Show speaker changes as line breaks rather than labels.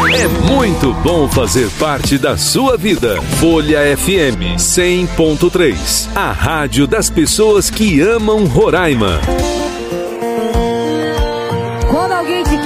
É muito bom fazer parte da sua vida. Folha FM 100.3, a rádio das pessoas que amam Roraima.